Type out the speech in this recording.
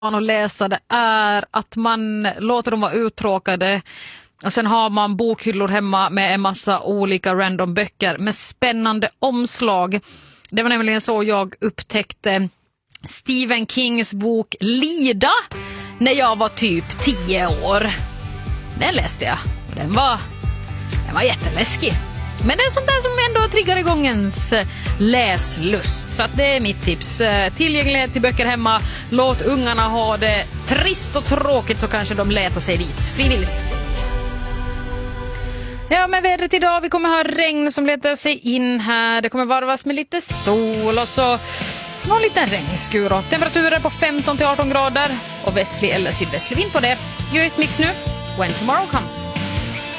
att läsa det är att man låter dem vara uttråkade och sen har man bokhyllor hemma med en massa olika random böcker med spännande omslag. Det var nämligen så jag upptäckte Stephen Kings bok Lida när jag var typ 10 år. Den läste jag och den var jätteläskig. Men det är sånt där som ändå triggar igång ens läslust. Så att det är mitt tips. Tillgänglighet till böcker hemma. Låt ungarna ha det trist och tråkigt så kanske de letar sig dit frivilligt. Ja, men vädret idag. Vi kommer ha regn som letar sig in här. Det kommer varvas med lite sol och så någon liten regnskur. Och temperaturer på 15-18 grader och västlig eller sydvästlig vind på det. Gör ett mix nu. When tomorrow comes.